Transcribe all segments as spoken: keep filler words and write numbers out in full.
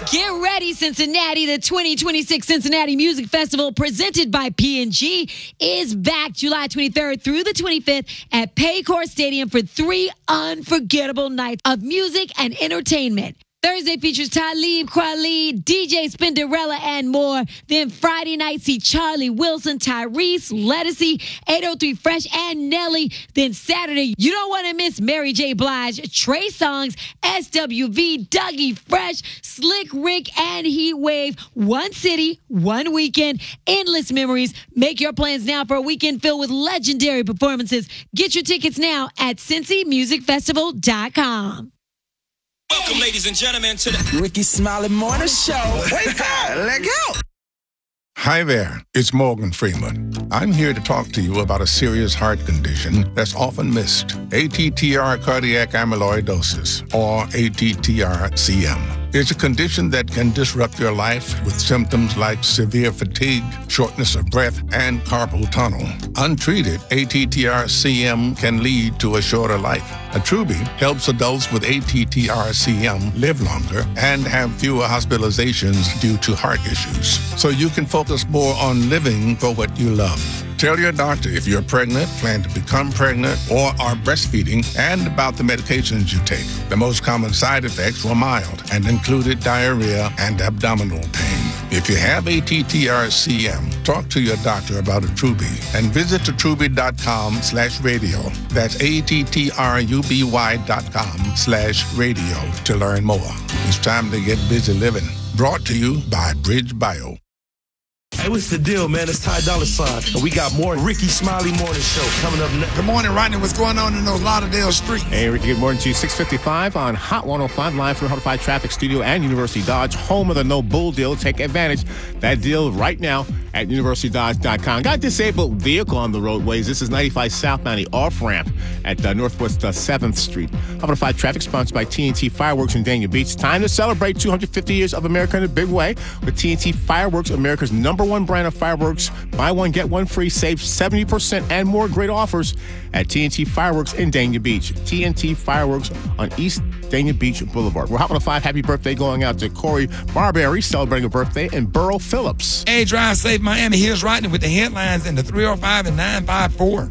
Get ready, Cincinnati. The twenty twenty-six Cincinnati Music Festival, presented by P and G, is back July twenty-third through the twenty-fifth at Paycor Stadium for three unforgettable nights of music and entertainment. Thursday features Talib Kweli, D J Spinderella, and more. Then Friday night, see Charlie Wilson, Tyrese, Lettucey, eight oh three Fresh, and Nelly. Then Saturday, you don't want to miss Mary J. Blige, Trey Songz, S W V, Dougie Fresh, Slick Rick, and Heat Wave. One city, one weekend, endless memories. Make your plans now for a weekend filled with legendary performances. Get your tickets now at Cincy Music Festival dot com. Welcome, ladies and gentlemen, to the Ricky Smiley Morning Show. Wake up, let go. Hi there, it's Morgan Freeman. I'm here to talk to you about a serious heart condition that's often missed, A T T R cardiac amyloidosis, or A T T R C M. It's a condition that can disrupt your life with symptoms like severe fatigue, shortness of breath, and carpal tunnel. Untreated, A T T R C M can lead to a shorter life. Attruby helps adults with A T T R C M live longer and have fewer hospitalizations due to heart issues, so you can focus more on living for what you love. Tell your doctor if you're pregnant, plan to become pregnant, or are breastfeeding, and about the medications you take. The most common side effects were mild and included diarrhea and abdominal pain. If you have A T T R C M, talk to your doctor about Attruby and visit attruby.com slash radio. That's A-T-T-R-U-B-Y dot com slash radio to learn more. It's time to get busy living. Brought to you by Bridge Bio. Hey, what's the deal, man? It's Ty Dolla Sign, and we got more Ricky Smiley Morning Show coming up next. Good morning, Rodney. What's going on in those Lauderdale streets? Hey, Ricky, good morning to you. six fifty-five on Hot one oh five, live from the one oh five Traffic Studio and University Dodge, home of the No Bull deal. Take advantage of that deal right now at university dodge dot com. Got a disabled vehicle on the roadways. This is ninety-five southbound, the off-ramp at uh, Northwest uh, seventh Street. one oh five Traffic, sponsored by T N T Fireworks in Dania Beach. Time to celebrate two hundred fifty years of America in a big way with T N T Fireworks, America's number one brand of fireworks. Buy one, get one free. Save seventy percent and more great offers at T N T Fireworks in Dania Beach. T N T Fireworks on East Dania Beach Boulevard. We're Hot one oh five. Happy birthday going out to Corey Barberry, celebrating a birthday, and Burl Phillips. Hey, drive safe, Miami. Here's Rodney with the headlines in the three oh five and nine five four.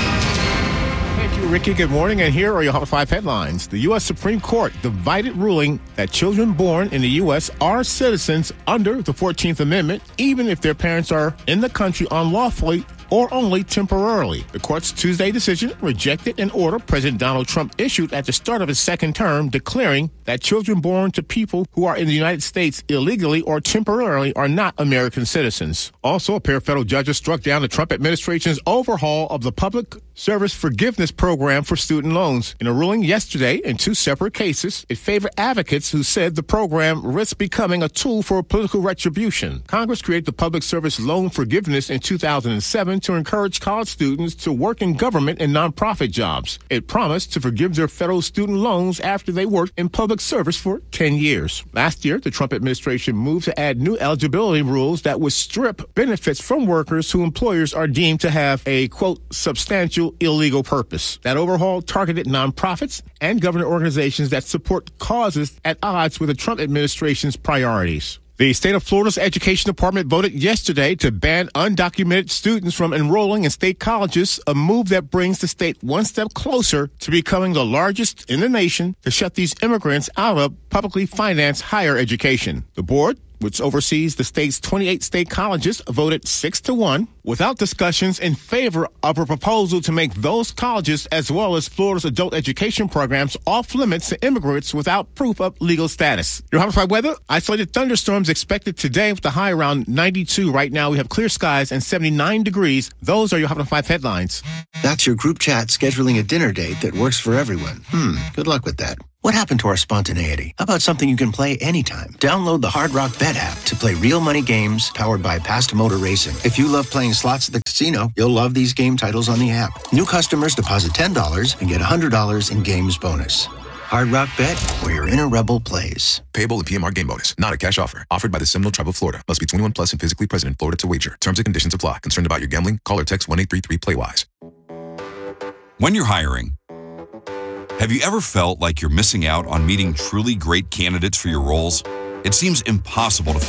Thank you, Ricky. Good morning. And here are your Hot five headlines. The U S Supreme Court divided ruling that children born in the U S are citizens under the fourteenth Amendment, even if their parents are in the country unlawfully or only temporarily. The court's Tuesday decision rejected an order President Donald Trump issued at the start of his second term, declaring that children born to people who are in the United States illegally or temporarily are not American citizens. Also, a pair of federal judges struck down the Trump administration's overhaul of the Public Service Forgiveness Program for student loans. In a ruling yesterday in two separate cases, it favored advocates who said the program risks becoming a tool for political retribution. Congress created the Public Service Loan Forgiveness in two thousand seven to encourage college students to work in government and nonprofit jobs. It promised to forgive their federal student loans after they worked in public service for ten years. Last year, the Trump administration moved to add new eligibility rules that would strip benefits from workers who employers are deemed to have a, quote, substantial illegal purpose. That overhaul targeted nonprofits and government organizations that support causes at odds with the Trump administration's priorities. The state of Florida's education department voted yesterday to ban undocumented students from enrolling in state colleges, a move that brings the state one step closer to becoming the largest in the nation to shut these immigrants out of publicly financed higher education. The board, which oversees the state's twenty-eight state colleges, voted six to one without discussions in favor of a proposal to make those colleges, as well as Florida's adult education programs, off limits to immigrants without proof of legal status. Your Hot five weather: isolated thunderstorms expected today with the high around ninety-two. Right now we have clear skies and seventy-nine degrees. Those are your Hot five headlines. That's your group chat scheduling a dinner date that works for everyone. Hmm, good luck with that. What happened to our spontaneity? How about something you can play anytime? Download the Hard Rock Bet app to play real money games powered by Past Motor Racing. If you love playing slots at the casino, you'll love these game titles on the app. New customers deposit ten dollars and get one hundred dollars in games bonus. Hard Rock Bet, where your inner rebel plays. Payable in P M R game bonus. Not a cash offer. Offered by the Seminole Tribe of Florida. Must be twenty-one plus and physically present in Florida to wager. Terms and conditions apply. Concerned about your gambling? Call or text one eight three three play wise. When you're hiring, have you ever felt like you're missing out on meeting truly great candidates for your roles? It seems impossible to